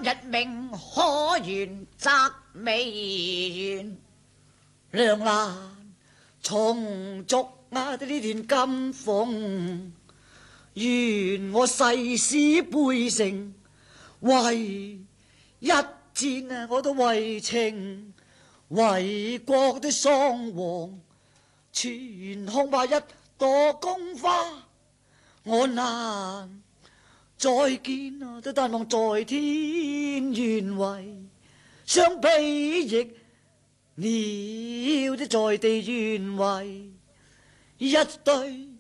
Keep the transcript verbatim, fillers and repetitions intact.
日明可原，擇未完。梁蘭重續啊！呢段金鳳，願我誓死背成，為一戰啊！我都為情為國的喪王，全恐怕一朵宮花，我難再見啊！都但望在天願為相比翼。鳥的在地願為一對